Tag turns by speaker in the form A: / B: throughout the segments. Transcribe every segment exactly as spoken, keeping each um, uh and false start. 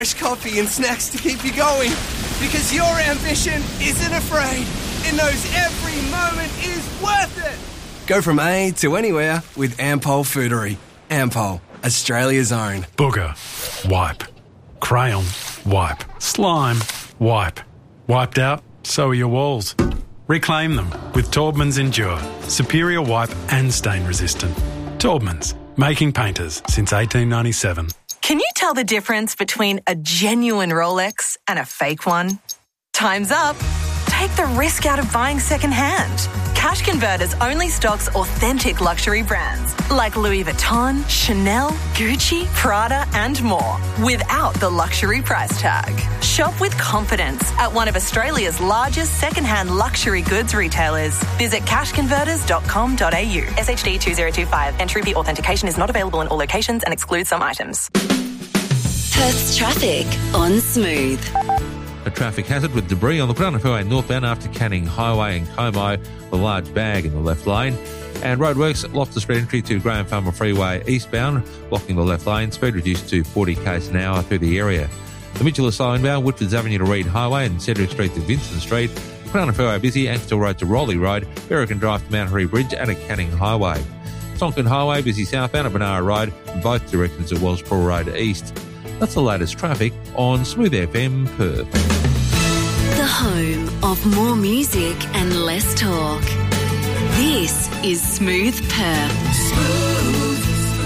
A: Fresh coffee and snacks to keep you going. Because your ambition isn't afraid. It knows every moment is worth it. Go from A to anywhere with Ampol Foodery. Ampol, Australia's own.
B: Booger, wipe. Crayon, wipe. Slime, wipe. Wiped out, so are your walls. Reclaim them with Taubman's Endure. Superior wipe and stain resistant. Taubman's, making painters since eighteen ninety-seven.
C: Can you tell the difference between a genuine Rolex and a fake one? Time's up. Take the risk out of buying secondhand. Cash Converters only stocks authentic luxury brands like Louis Vuitton, Chanel, Gucci, Prada and more without the luxury price tag. Shop with confidence at one of Australia's largest secondhand luxury goods retailers. Visit cash converters dot com dot a u. S H D two zero two five. Entry authentication is not available in all locations and excludes some items.
D: Perth's traffic on Smooth.
E: A traffic hazard with debris on the Cronulla Freeway northbound after Canning Highway and Como, a large bag in the left lane. And roadworks at Loftus Street entry to Graham Farmer Freeway eastbound, blocking the left lane, speed reduced to forty k's an hour through the area. The Mitchell is slow inbound, Woodfords Avenue to Reed Highway and Cedric Street to Vincent Street. Cronulla Freeway busy, Anstill Road to Rowley Road, Berrigan Drive to Mount Harry Bridge and at Canning Highway. Tonkin Highway busy southbound at Benara Road, in both directions at Wellsboro Road east. That's the latest traffic on Smooth F M Perth.
D: The home of more music and less talk. This is Smooth Perth. Smooth.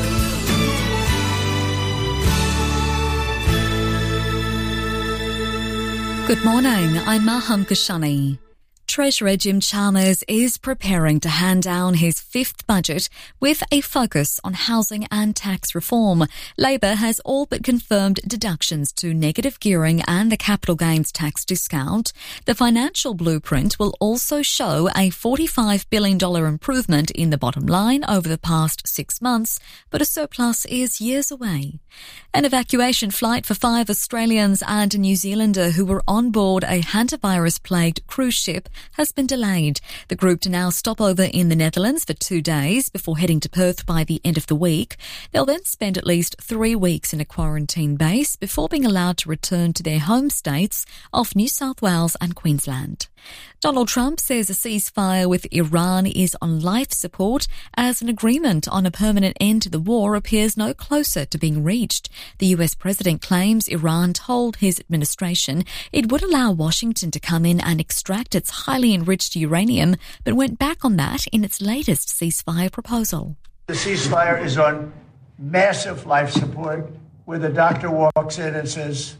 F: Good morning, I'm Maham Kashani. Treasurer Jim Chalmers is preparing to hand down his fifth budget with a focus on housing and tax reform. Labor has all but confirmed deductions to negative gearing and the capital gains tax discount. The financial blueprint will also show a forty-five billion dollars improvement in the bottom line over the past six months, but a surplus is years away. An evacuation flight for five Australians and a New Zealander who were on board a hantavirus-plagued cruise ship has been delayed. The group to now stop over in the Netherlands for two days before heading to Perth by the end of the week. They'll then spend at least three weeks in a quarantine base before being allowed to return to their home states of New South Wales and Queensland. Donald Trump says a ceasefire with Iran is on life support as an agreement on a permanent end to the war appears no closer to being reached. The U S president claims Iran told his administration it would allow Washington to come in and extract its highly enriched uranium, but went back on that in its latest ceasefire proposal.
G: The ceasefire is on massive life support, where the doctor walks in and says,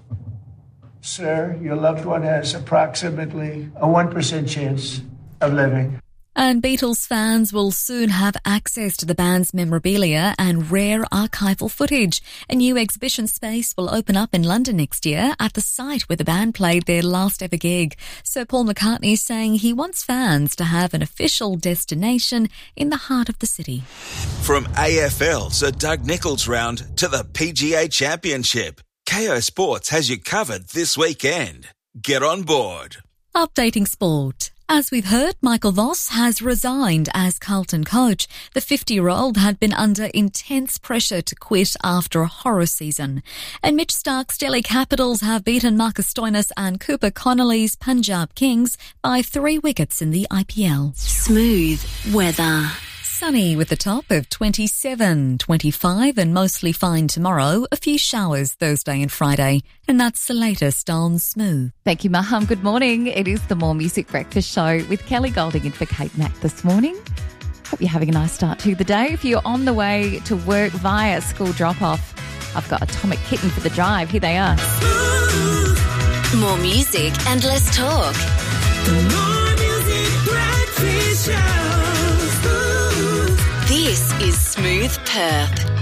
G: "Sir, your loved one has approximately a one percent chance of living."
F: And Beatles fans will soon have access to the band's memorabilia and rare archival footage. A new exhibition space will open up in London next year at the site where the band played their last ever gig. Sir Paul McCartney is saying he wants fans to have an official destination in the heart of the city.
H: From A F L Sir Doug Nicholls round to the P G A Championship, Kayo Sports has you covered this weekend. Get on board.
F: Updating sport. As we've heard, Michael Voss has resigned as Carlton coach. The fifty-year-old had been under intense pressure to quit after a horror season. And Mitch Stark's Delhi Capitals have beaten Marcus Stoinis and Cooper Connolly's Punjab Kings by three wickets in the I P L.
D: Smooth weather.
F: Sunny with a top of twenty-seven, twenty-five and mostly fine tomorrow. A few showers Thursday and Friday. And that's the latest on Smooth.
I: Thank you, Maham. Good morning. It is the More Music Breakfast Show with Kelly Golding in for Kate Mack this morning. Hope you're having a nice start to the day. If you're on the way to work via school drop-off, I've got Atomic Kitten for the drive. Here they are.
D: Smooth. More music and less talk. More Music Breakfast Show. This is Smooth Perth.